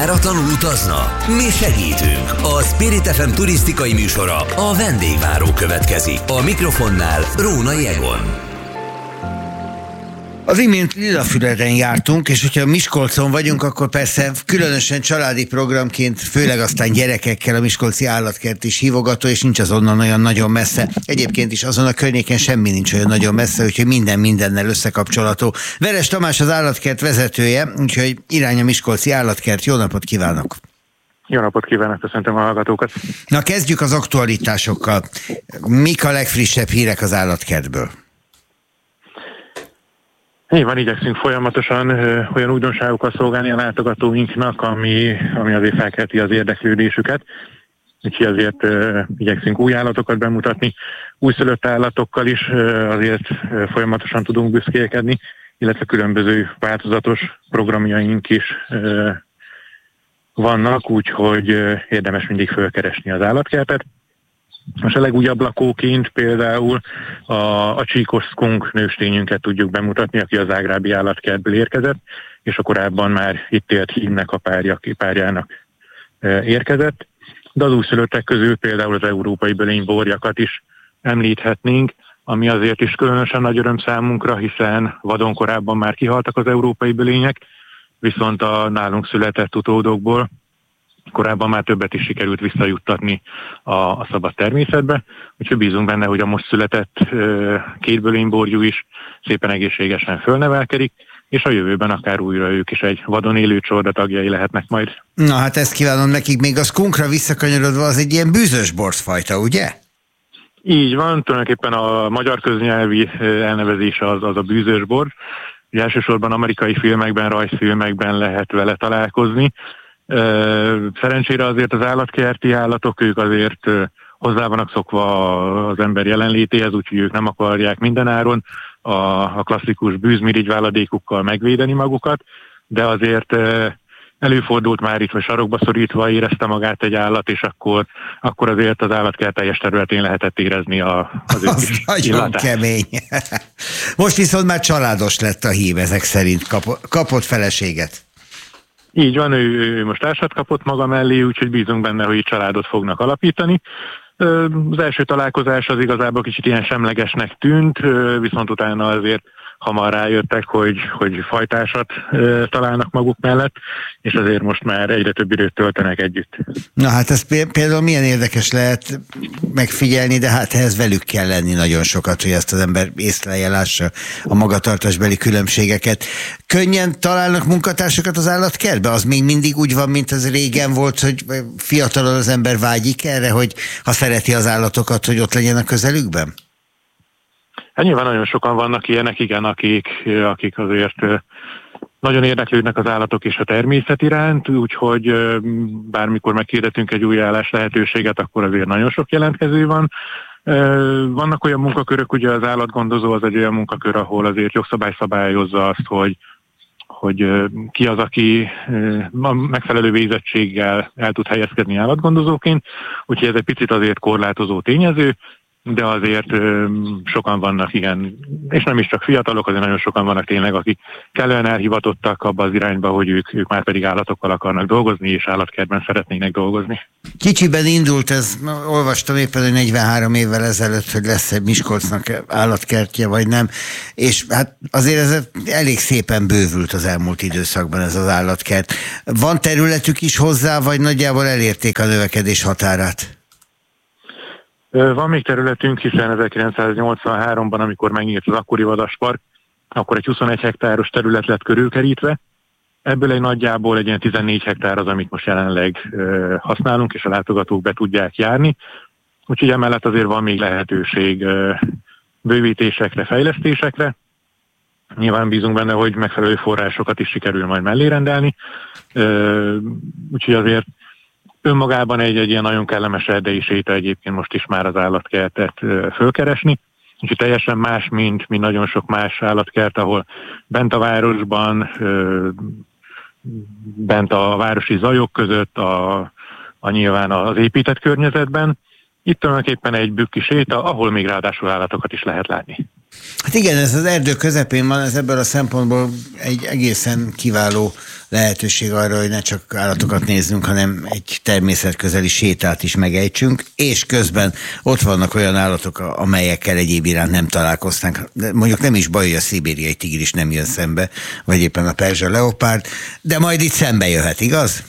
Váratlanul utazna? Mi segítünk. A Spirit FM turisztikai műsora, a vendégváró következik. A mikrofonnál Rónai Egon. Az imént Lillafüreden jártunk, és hogyha Miskolcon vagyunk, akkor persze különösen családi programként, főleg aztán gyerekekkel a miskolci állatkert is hívogató, és nincs azonnan olyan nagyon messze. Egyébként is azon a környéken semmi nincs olyan nagyon messze, úgyhogy minden mindennel összekapcsolató. Veres Tamás az állatkert vezetője, úgyhogy irány a miskolci állatkert. Jó napot kívánok! Jó napot kívánok, köszöntöm a hallgatókat! Na, kezdjük az aktualitásokkal. Mik a legfrissebb hírek az állatkertből? Nyilván igyekszünk folyamatosan olyan újdonságokat szolgálni a látogatóinknak, ami azért felkelti az érdeklődésüket. Úgyhogy azért igyekszünk új állatokat bemutatni, újszülött állatokkal is azért folyamatosan tudunk büszkélkedni, illetve különböző változatos programjaink is vannak, úgyhogy érdemes mindig fölkeresni az állatkertet. Most a legújabb lakóként például a csíkos skunk nőstényünket tudjuk bemutatni, aki az zágrábi állatkertből érkezett, és a korábban már itt élt hímnek a párjának érkezett. De az újszülöttek közül például az európai bölényborjakat is említhetnénk, ami azért is különösen nagy öröm számunkra, hiszen vadon korábban már kihaltak az európai bölények, viszont a nálunk született utódokból korábban már többet is sikerült visszajuttatni a szabad természetbe, úgyhogy bízunk benne, hogy a most született két bölényborjú is szépen egészségesen fölnevelkedik, és a jövőben akár újra ők is egy vadon élő csorda tagjai lehetnek majd. Na hát ezt kívánom nekik. Még a skunkra visszakanyarodva, az egy ilyen bűzös borszfajta, ugye? Így van, tulajdonképpen a magyar köznyelvi elnevezése az a bűzös bor. Ugye elsősorban amerikai filmekben, rajzfilmekben lehet vele találkozni. Szerencsére azért az állatkerti állatok, ők azért hozzá vannak szokva az ember jelenlétéhez, úgyhogy ők nem akarják mindenáron a klasszikus bűzmirigyváladékukkal megvédeni magukat, de azért előfordult már itt, vagy sarokba szorítva érezte magát egy állat, és akkor azért az állatkert teljes területén lehetett érezni az ő kis nagyon illatát. Kemény. Most viszont már családos lett a hím, ezek szerint kapott feleséget. Így van, ő most társat kapott maga mellé, úgyhogy bízunk benne, hogy családot fognak alapítani. Az első találkozás az igazából kicsit ilyen semlegesnek tűnt, viszont utána azért hamar rájöttek, hogy fajtásat találnak maguk mellett, és azért most már egyre több időt töltenek együtt. Na hát ez például milyen érdekes lehet megfigyelni, de hát ehhez velük kell lenni nagyon sokat, hogy ezt az ember észlelje, lássa a magatartásbeli különbségeket. Könnyen találnak munkatársakat az állatkertbe? Az még mindig úgy van, mint az régen volt, hogy fiatalon az ember vágyik erre, hogy ha szereti az állatokat, hogy ott legyen a közelükben? Hát nyilván nagyon sokan vannak ilyenek, igen, akik azért nagyon érdeklődnek az állatok és a természet iránt, úgyhogy bármikor meghirdetünk egy új állás lehetőséget, akkor azért nagyon sok jelentkező van. Vannak olyan munkakörök, ugye az állatgondozó az egy olyan munkakör, ahol azért jogszabály szabályozza azt, hogy ki az, aki megfelelő végzettséggel el tud helyezkedni állatgondozóként, úgyhogy ez egy picit azért korlátozó tényező, de azért sokan vannak ilyen, és nem is csak fiatalok, azért nagyon sokan vannak tényleg, akik kellően elhivatottak abba az irányba, hogy ők már pedig állatokkal akarnak dolgozni, és állatkertben szeretnének dolgozni. Kicsiben indult ez, olvastam éppen, hogy 43 évvel ezelőtt, hogy lesz egy Miskolcnak állatkertje, vagy nem, és hát azért ez elég szépen bővült az elmúlt időszakban ez az állatkert. Van területük is hozzá, vagy nagyjából elérték a növekedés határát? Van még területünk, hiszen 1983-ban, amikor megnyílt az akkori vadaspark, akkor egy 21 hektáros terület lett körülkerítve. Ebből egy nagyjából egy ilyen 14 hektár az, amit most jelenleg használunk, és a látogatók be tudják járni. Úgyhogy emellett azért van még lehetőség bővítésekre, fejlesztésekre. Nyilván bízunk benne, hogy megfelelő forrásokat is sikerül majd mellé rendelni. Úgyhogy azért önmagában egy ilyen nagyon kellemes erdei séta egyébként most is már az állatkertet fölkeresni. Úgyhogy teljesen más, mint nagyon sok más állatkert, ahol bent a városban, bent a városi zajok között, nyilván az épített környezetben. Itt tulajdonképpen egy bükki séta, ahol még ráadásul állatokat is lehet látni. Hát igen, ez az erdő közepén van, ez ebből a szempontból egy egészen kiváló lehetőség arra, hogy ne csak állatokat nézzünk, hanem egy természetközeli sétát is megejtsünk, és közben ott vannak olyan állatok, amelyekkel egyéb iránt nem találkoztánk. De mondjuk nem is baj, hogy a szibériai tigris nem jön szembe, vagy éppen a perzsa leopárd, de majd itt szembe jöhet, igaz?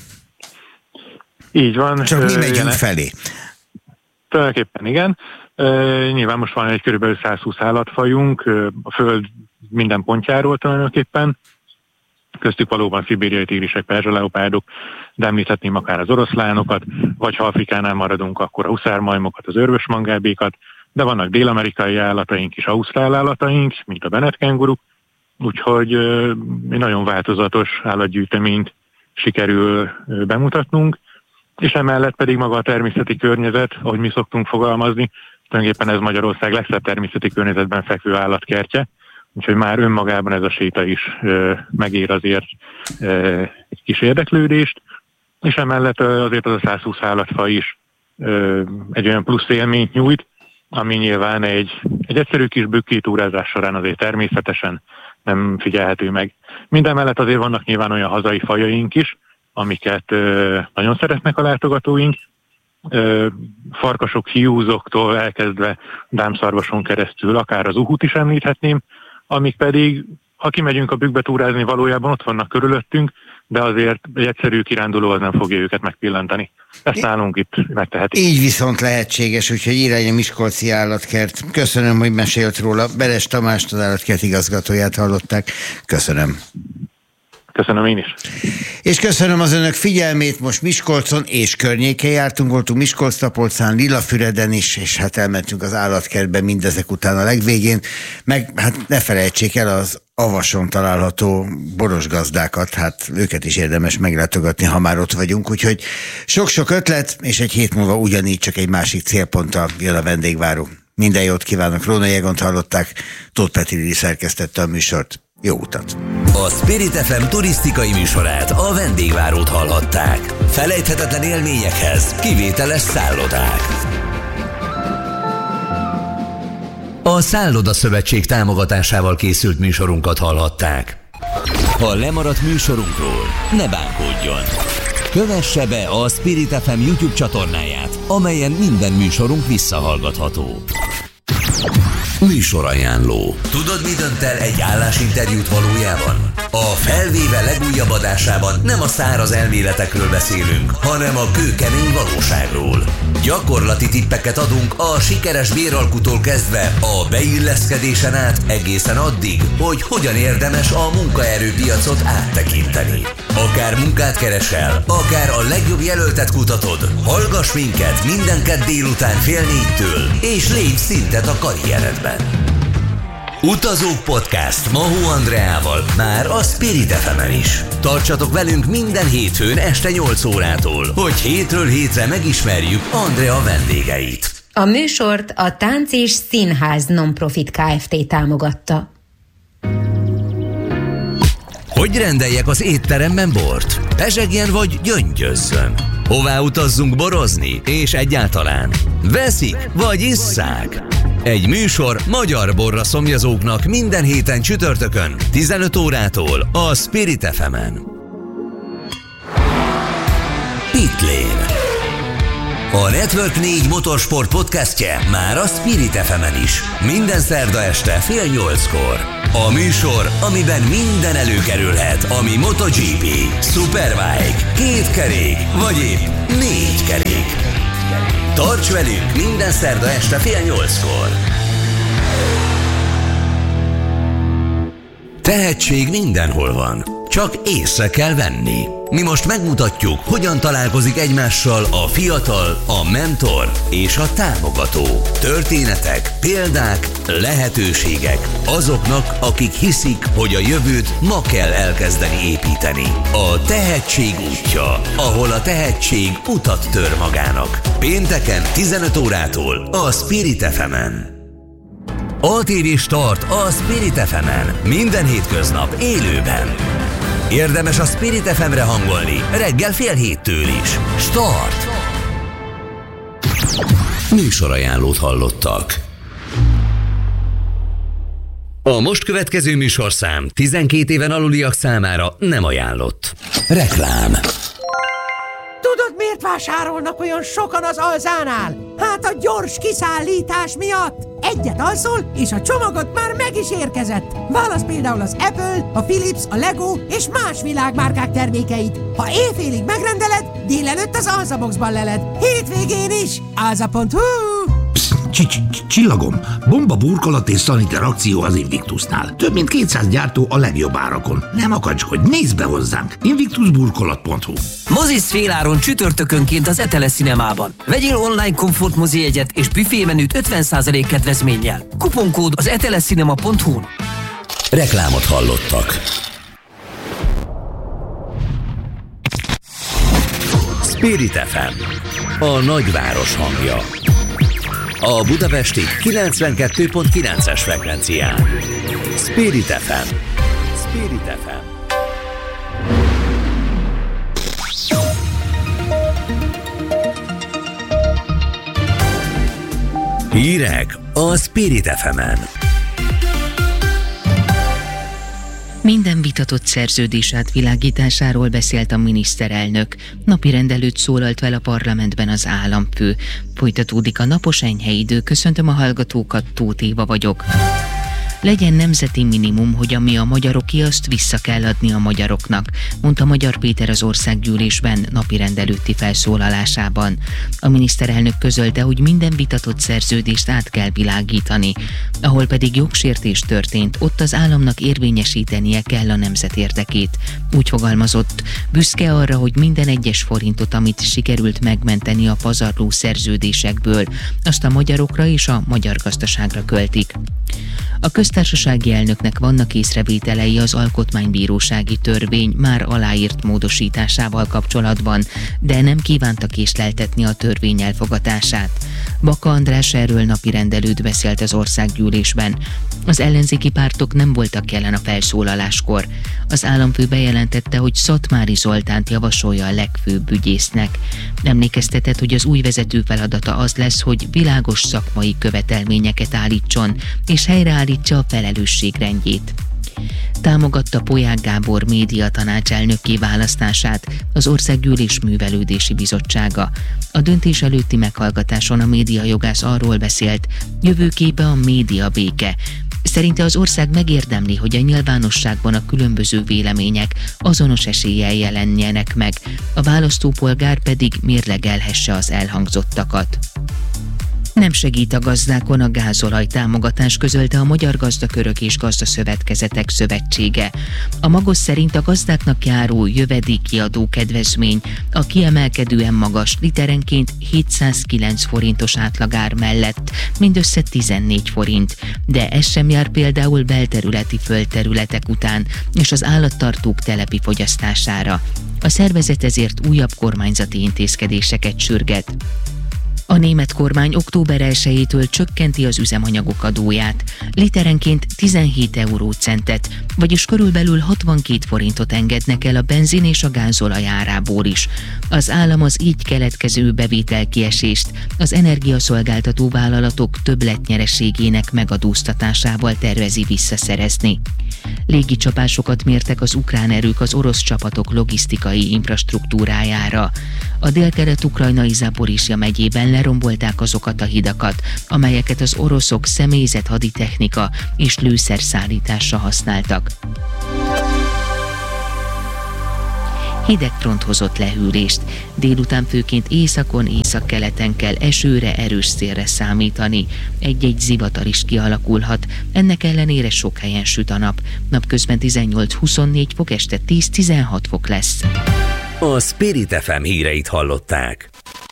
Így van. Csak mi megyünk felé. Tulajdonképpen igen. Nyilván most van egy körülbelül 120 állatfajunk a Föld minden pontjáról tulajdonképpen. Köztük valóban szibériai tigrisek, perzsa leopárdok, de említhetném akár az oroszlánokat, vagy ha Afrikánál maradunk, akkor a huszármajmokat, az örvösmangábékat, de vannak dél-amerikai állataink is, ausztrál állataink, mint a Bennett kenguruk, úgyhogy egy nagyon változatos állatgyűjteményt sikerül bemutatnunk, és emellett pedig maga a természeti környezet, ahogy mi szoktunk fogalmazni, tulajdonképpen ez Magyarország legszebb természeti környezetben fekvő állatkertje, úgyhogy már önmagában ez a séta is megér azért egy kis érdeklődést, és emellett azért az a 120 állatfaj is egy olyan plusz élményt nyújt, ami nyilván egy egyszerű kis bükkitúrázás során azért természetesen nem figyelhető meg. Mindemellett azért vannak nyilván olyan hazai fajaink is, amiket nagyon szeretnek a látogatóink, farkasok, hiúzoktól elkezdve dámszarvason keresztül, akár az uhut is említhetném, amik pedig, ha kimegyünk a bükkbe túrázni, valójában ott vannak körülöttünk, de azért egy egyszerű kiránduló az nem fogja őket megpillantani. Ezt nálunk itt megtehetik. Így viszont lehetséges, úgyhogy irány a Miskolci Állatkert. Köszönöm, hogy mesélt róla. Beres Tamást, az Állatkert igazgatóját hallották. Köszönöm. Köszönöm én is. És köszönöm az önök figyelmét, most Miskolcon és környéken jártunk, voltunk Miskolc-Tapolcán, Lillafüreden is, és hát elmentünk az állatkertbe mindezek után a legvégén, meg hát ne felejtsék el az Avason található borosgazdákat, hát őket is érdemes meglátogatni, ha már ott vagyunk, úgyhogy sok-sok ötlet, és egy hét múlva ugyanígy csak egy másik célponttal jön a vendégváró. Minden jót kívánok, Rónai Egont hallották, Tóth Petri szerkesztette a műsort. Jó utat! A Spirit FM turisztikai műsorát, a vendégvárót hallhatták. Felejthetetlen élményekhez kivételes szállodák. A Szálloda Szövetség támogatásával készült műsorunkat hallhatták. Ha lemaradt műsorunkról, ne bánkodjon! Kövesse be a Spirit FM YouTube csatornáját, amelyen minden műsorunk visszahallgatható. Műsorajánló. Tudod, mi dönt el egy állásinterjút valójában? A Felvéve legújabb adásában nem a száraz elméletekről beszélünk, hanem a kőkemény valóságról. Gyakorlati tippeket adunk a sikeres béralkutól kezdve a beilleszkedésen át egészen addig, hogy hogyan érdemes a munkaerőpiacot áttekinteni. Akár munkát keresel, akár a legjobb jelöltet kutatod, hallgass minket minden kedd délután 3:30-től, és lépj szintet a karrieredben. Utazók Podcast Mahó Andreával már a Spirit FM-en is. Tartsatok velünk minden hétfőn este 8 órától, hogy hétről hétre megismerjük Andrea vendégeit. A műsort a Tánc és Színház Nonprofit Kft. Támogatta. Hogy rendeljek az étteremben bort? Pezsegjen vagy gyöngyözzön? Hová utazzunk borozni? És egyáltalán veszik vagy isszák? Egy műsor magyar borra szomjazóknak minden héten csütörtökön 15 órától a Spirit FM-en. Pitlane. A Network 4 motorsport podcastje már a Spirit FM-en is. Minden szerda este 7:30-kor. A műsor, amiben minden előkerülhet, ami MotoGP, Superbike, 2 kerék, vagy épp 4 kerék. Tarts velünk minden szerda este 7:30-kor. Tehetség mindenhol van, csak észre kell venni. Mi most megmutatjuk, hogyan találkozik egymással a fiatal, a mentor és a támogató. Történetek, példák, lehetőségek azoknak, akik hiszik, hogy a jövőt ma kell elkezdeni építeni. A tehetség útja, ahol a tehetség utat tör magának. Pénteken 15 órától a Spirit FM-en. ATV Start a Spirit FM-en. Minden hétköznap élőben. Érdemes a Spirit FM-re hangolni, reggel 6:30 is. Start! Műsorajánlót hallottak. A most következő műsorszám 12 éven aluliak számára nem ajánlott. Reklám. Tudod, miért vásárolnak olyan sokan az Alzánál? Hát a gyors kiszállítás miatt. Egyet alszol, és a csomagod már meg is érkezett. Válasz például az Apple, a Philips, a Lego és más világmárkák termékeit. Ha éjfélig megrendeled, délelőtt az Alzaboxban leled. Hétvégén is. Alza.hu. Csillagom, bomba burkolat és szaniter akció az Invictusnál. Több mint 200 gyártó a legjobb árakon. Nem akacskodj, nézz be hozzánk! Invictusburkolat.hu. Mozisz féláron csütörtökönként az Etele Cinemában. Vegyél online komfort mozijegyet és büfémenüt 50% kedvezménnyel. Kuponkód az etelecinema.hu-n. Reklámot hallottak. Spirit FM, a nagyváros hangja. A budapesti 92.9-es frekvencián. Spirit FM. Spirit FM. Hírek a Spirit FM-en. Minden vitatott szerződés átvilágításáról beszélt a miniszterelnök. Napirend előtt szólalt fel a parlamentben az államfő. Folytatódik a napos enyhe idő. Köszöntöm a hallgatókat, Tóth Éva vagyok. Legyen nemzeti minimum, hogy ami a magyaroké, azt vissza kell adni a magyaroknak, mondta Magyar Péter az országgyűlésben napirend előtti felszólalásában. A miniszterelnök közölte, hogy minden vitatott szerződést át kell világítani. Ahol pedig jogsértés történt, ott az államnak érvényesítenie kell a nemzet érdekét. Úgy fogalmazott, büszke arra, hogy minden egyes forintot, amit sikerült megmenteni a pazarló szerződésekből, azt a magyarokra és a magyar gazdaságra költik. A köztársasági elnöknek vannak észrevételei az alkotmánybírósági törvény már aláírt módosításával kapcsolatban, de nem kívánta késleltetni a törvény elfogadását. Baka András erről napirend előtt beszélt az országgyűlésben. Az ellenzéki pártok nem voltak jelen a felszólaláskor. Az államfő bejelentette, hogy Szatmári Zoltánt javasolja a legfőbb ügyésznek. Emlékeztetett, hogy az új vezető feladata az lesz, hogy világos szakmai követelményeket állítson, és helyreállítsa a felelősségrendjét. Támogatta Polyák Gábor média tanácselnökké választását az Országgyűlés Művelődési Bizottsága. A döntés előtti meghallgatáson a médiajogász arról beszélt, jövőképe a média béke. Szerinte az ország megérdemli, hogy a nyilvánosságban a különböző vélemények azonos eséllyel jelenjenek meg, a választópolgár pedig mérlegelhesse az elhangzottakat. Nem segít a gazdákon a gázolaj támogatás, közölte a Magyar Gazdakörök és Gazdaszövetkezetek Szövetsége. A Magos szerint a gazdáknak járó jövedéki adókedvezmény a kiemelkedően magas literenként 709 forintos átlagár mellett mindössze 14 forint, de ez sem jár például belterületi földterületek után és az állattartók telepi fogyasztására. A szervezet ezért újabb kormányzati intézkedéseket sürget. A német kormány október 1-től csökkenti az üzemanyagok adóját. Literenként 17 eurócentet, vagyis körülbelül 62 forintot engednek el a benzin és a gázolaj árából is. Az állam az így keletkező bevételkiesést az energiaszolgáltató vállalatok többletnyereségének megadóztatásával tervezi visszaszerezni. Légicsapásokat mértek az ukrán erők az orosz csapatok logisztikai infrastruktúrájára. A délkelet-ukrajnai Zaporizsja megyében lerombolták azokat a hidakat, amelyeket az oroszok személyzet, haditechnika és lőszerszállításra használtak. Hideg front hozott lehűlést. Délután főként északon, északkeleten kell esőre, erős szélre számítani. Egy-egy zivatar is kialakulhat. Ennek ellenére sok helyen süt a nap. Napközben 18-24 fok, este 10-16 fok lesz. A Spirit FM híreit hallották.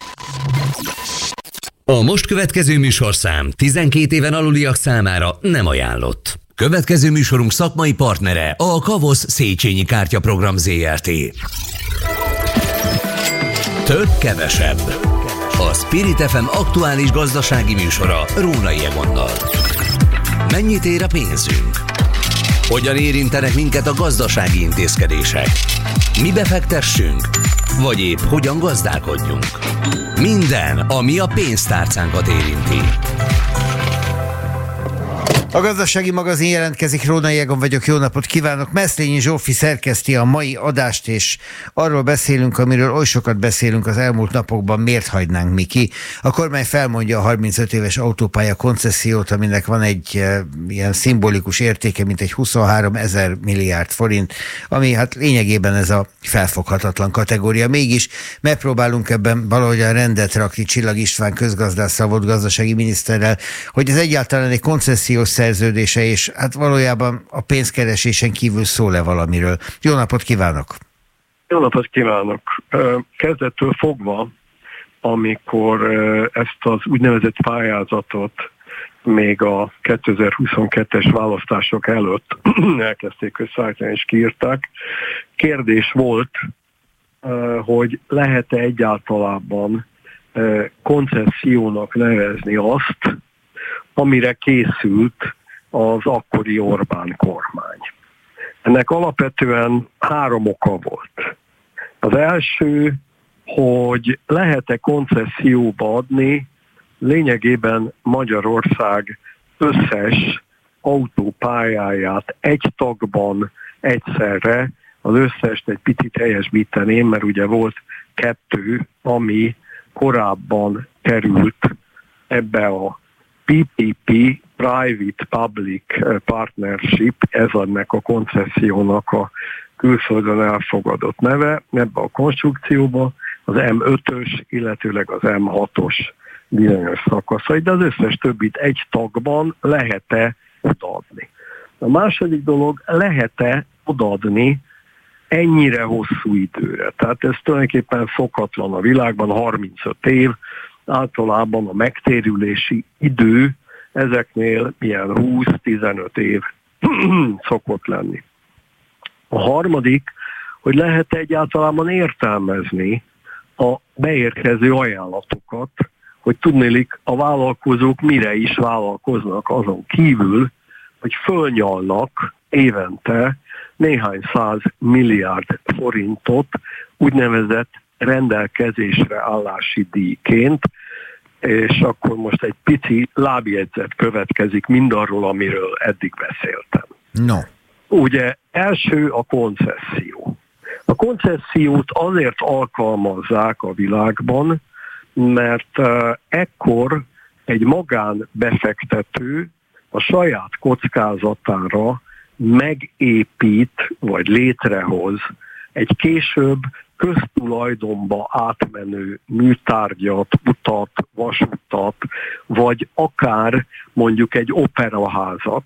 A most következő műsorszám 12 éven aluliak számára nem ajánlott. Következő műsorunk szakmai partnere a Kavosz Széchenyi Kártyaprogram Zrt. Több kevesebb. A Spirit FM aktuális gazdasági műsora Rónai Egonnal. Mennyit ér a pénzünk? Hogyan érintenek minket a gazdasági intézkedések? Mi befektessünk? Vagy épp hogyan gazdálkodjunk? Minden, ami a pénztárcánkat érinti. A Gazdasági Magazin jelentkezik, Rónai Egon vagyok, jó napot kívánok. Meszlényi Zsófi szerkeszti a mai adást, és arról beszélünk, amiről oly sokat beszélünk az elmúlt napokban, miért hagynánk mi ki. A kormány felmondja a 35 éves autópálya koncessziót, aminek van egy ilyen szimbolikus értéke, mint egy 23 000 milliárd forint, ami hát lényegében ez a felfoghatatlan kategória. Mégis megpróbálunk ebben valahogyan rendet rakni Csillag István közgazdásszal, volt gazdasági miniszterrel, hogy ez egyáltalán egy koncesziós szerződése, és hát valójában a pénzkeresésen kívül szól-e valamiről. Jó napot kívánok! Jó napot kívánok! Kezdettől fogva, amikor ezt az úgynevezett pályázatot még a 2022-es választások előtt elkezdték összeállítani és kiírták, kérdés volt, hogy lehet-e egyáltalában koncessziónak nevezni azt, amire készült az akkori Orbán kormány. Ennek alapvetően 3 oka volt. Az első, hogy lehet-e koncesszióba adni lényegében Magyarország összes autópályáját egy tagban egyszerre, az összest egy picit helyesbíteném, mert ugye volt 2, ami korábban került ebbe a PPP, Private Public Partnership, ez ennek a koncessziónak a külföldön elfogadott neve, ebbe a konstrukcióba az M5-ös, illetőleg az M6-os bizonyos szakaszai, de az összes többit egy tagban lehet-e odaadni. A második dolog, lehet-e odaadni ennyire hosszú időre. Tehát ez tulajdonképpen szokatlan a világban, 35 év, általában a megtérülési idő ezeknél ilyen 20-15 év szokott lenni. A harmadik, hogy lehet egyáltalán értelmezni a beérkező ajánlatokat, hogy tudnélik a vállalkozók mire is vállalkoznak azon kívül, hogy fölnyalnak évente néhány 100 milliárd forintot úgynevezett rendelkezésre állási díjként, és akkor most egy pici lábjegyzet következik mindarról, amiről eddig beszéltem. No. Ugye első a koncesszió. A koncessziót azért alkalmazzák a világban, mert ekkor egy magánbefektető a saját kockázatára megépít, vagy létrehoz egy később köztulajdonba átmenő műtárgyat, utat, vasutat, vagy akár mondjuk egy operaházat,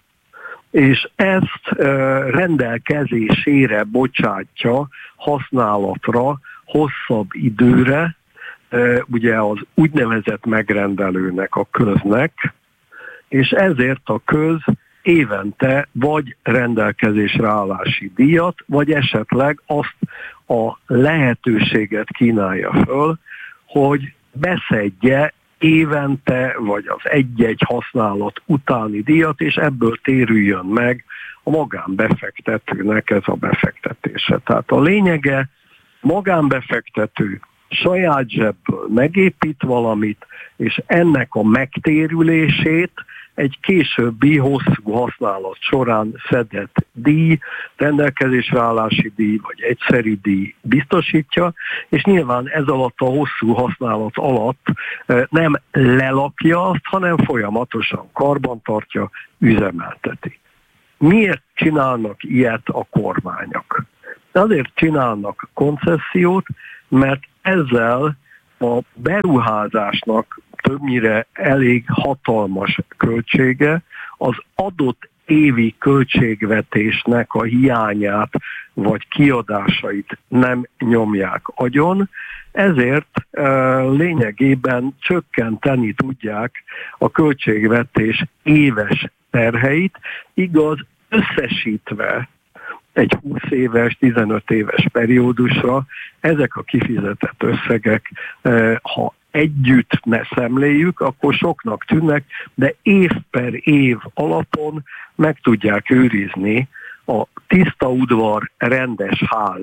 és ezt rendelkezésére bocsátja használatra hosszabb időre, ugye az úgynevezett megrendelőnek, a köznek, és ezért a köz évente vagy rendelkezésre állási díjat, vagy esetleg azt a lehetőséget kínálja föl, hogy beszedje évente, vagy az egy-egy használat utáni díjat, és ebből térüljön meg a magánbefektetőnek ez a befektetése. Tehát a lényege, magánbefektető saját zsebből megépít valamit, és ennek a megtérülését egy későbbi hosszú használat során szedett díj, rendelkezésre állási díj vagy egyszeri díj biztosítja, és nyilván ez alatt a hosszú használat alatt nem lelakja azt, hanem folyamatosan karbantartja, üzemelteti. Miért csinálnak ilyet a kormányok? Azért csinálnak koncessziót, mert ezzel a beruházásnak többnyire elég hatalmas költsége, az adott évi költségvetésnek a hiányát vagy kiadásait nem nyomják agyon, ezért lényegében csökkenteni tudják a költségvetés éves terheit, igaz, összesítve egy 20 éves, 15 éves periódusra ezek a kifizetett összegek, ha együtt ne szemléljük, akkor soknak tűnnek, de év per év alapon meg tudják őrizni a tiszta udvar, rendes ház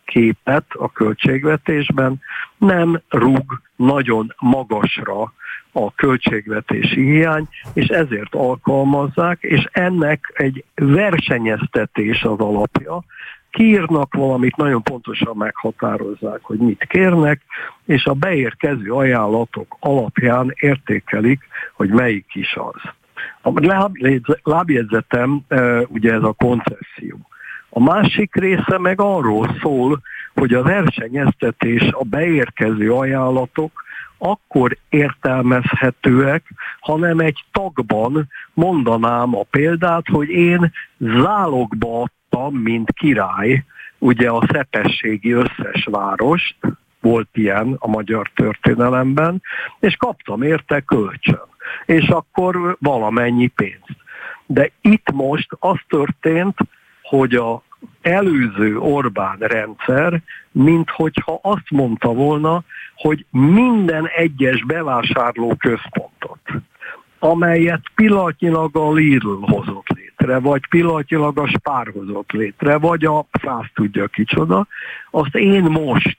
képet a költségvetésben, nem rúg nagyon magasra a költségvetési hiány, és ezért alkalmazzák, és ennek egy versenyeztetés az alapja. Kiírnak valamit, nagyon pontosan meghatározzák, hogy mit kérnek, és a beérkező ajánlatok alapján értékelik, hogy melyik is az. A lábjegyzetem ugye ez a koncesszió. A másik része meg arról szól, hogy a versenyeztetés, a beérkező ajánlatok akkor értelmezhetőek, hanem egy tagban mondanám a példát, hogy én zálogba adtam, mint király, ugye a szepességi összes várost, volt ilyen a magyar történelemben, és kaptam érte kölcsön, és akkor valamennyi pénzt. De itt most az történt, hogy a előző Orbán rendszer, minthogyha azt mondta volna, hogy minden egyes bevásárlóközpontot, amelyet pillanatnyilag a Lidl hozott létre, vagy pillanatnyilag a Spar hozott létre, vagy a fász tudja kicsoda, azt én most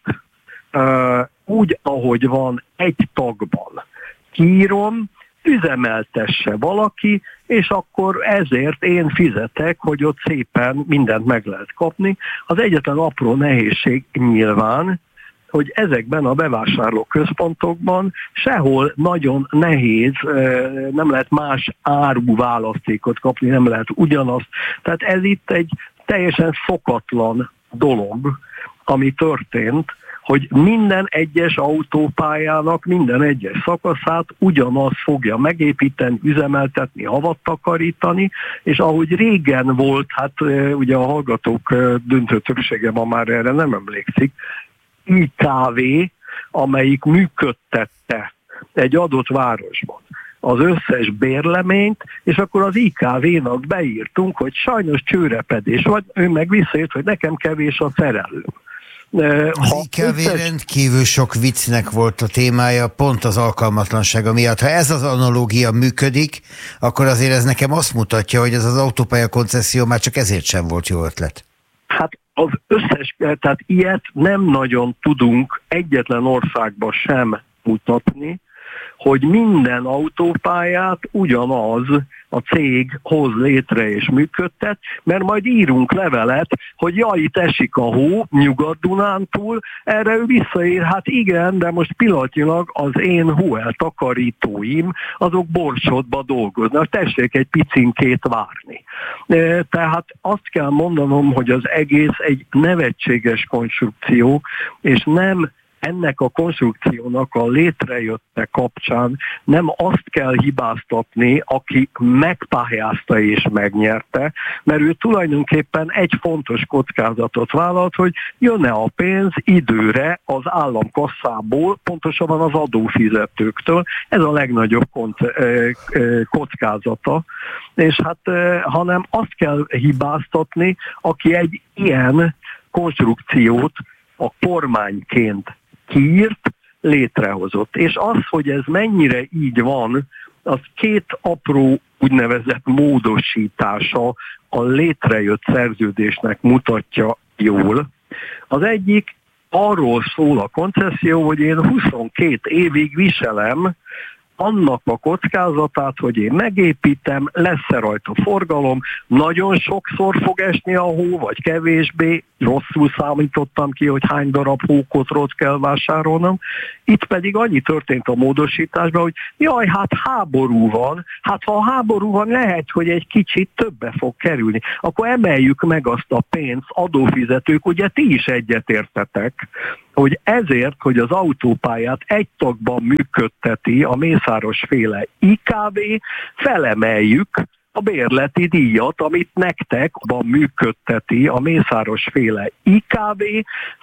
úgy, ahogy van egy tagban kiírom, üzemeltesse valaki, és akkor ezért én fizetek, hogy ott szépen mindent meg lehet kapni. Az egyetlen apró nehézség nyilván, hogy ezekben a bevásárlóközpontokban sehol nagyon nehéz, nem lehet más áru választékot kapni, nem lehet ugyanazt. Tehát ez itt egy teljesen szokatlan dolog, ami történt, hogy minden egyes autópályának minden egyes szakaszát ugyanaz fogja megépíteni, üzemeltetni, havat takarítani, és ahogy régen volt, hát ugye a hallgatók döntő többsége ma már erre nem emlékszik, IKV, amelyik működtette egy adott városban az összes bérleményt, és akkor az IKV-nak beírtunk, hogy sajnos csőrepedés, vagy ő meg visszaért, hogy nekem kevés a szerelő. Az IKV rendkívül sok viccnek volt a témája, pont az alkalmatlansága miatt. Ha ez az analógia működik, akkor azért ez nekem azt mutatja, hogy ez az autópálya koncesszió már csak ezért sem volt jó ötlet. Hát az összes, tehát ilyet nem nagyon tudunk egyetlen országban sem mutatni, hogy minden autópályát ugyanaz a cég hoz létre és működtet, mert majd írunk levelet, hogy jaj, itt esik a hó Nyugat-Dunántúl, erre ő visszaír, hát igen, de most pillanatnyilag az én hóeltakarítóim, azok Borsodba dolgoznak, tessék egy picinkét várni. Tehát azt kell mondanom, hogy az egész egy nevetséges konstrukció, és nem ennek a konstrukciónak a létrejötte kapcsán nem azt kell hibáztatni, aki megpályázta és megnyerte, mert ő tulajdonképpen egy fontos kockázatot vállalt, hogy jön-e a pénz időre az államkasszából, pontosabban az adófizetőktől. Ez a legnagyobb kockázata. És hát, hanem azt kell hibáztatni, aki egy ilyen konstrukciót a kormányként kiírt, létrehozott. És az, hogy ez mennyire így van, az két apró úgynevezett módosítása a létrejött szerződésnek mutatja jól. Az egyik arról szól a koncesszió, hogy én 22 évig viselem annak a kockázatát, hogy én megépítem, lesz-e rajta forgalom, nagyon sokszor fog esni a hó, vagy kevésbé, rosszul számítottam ki, hogy hány darab hókotrót kell vásárolnom. Itt pedig annyi történt a módosításban, hogy jaj, hát háború van, hát ha háború van, lehet, hogy egy kicsit többe fog kerülni. Akkor emeljük meg azt a pénzt, adófizetők, ugye ti is egyetértetek, hogy ezért, hogy az autópályát egy tagban működteti a Mészáros-féle IKV, felemeljük a bérleti díjat, amit nektek működteti a Mészáros-féle IKV,